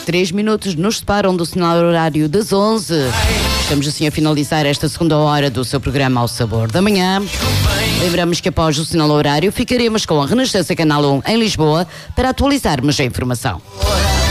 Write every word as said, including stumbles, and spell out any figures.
Três minutos nos separam do sinal horário das onze. Estamos assim a finalizar esta segunda hora do seu programa Ao Sabor da Manhã. Lembramos que após o sinal horário ficaremos com a Renascença Canal um em Lisboa para atualizarmos a informação.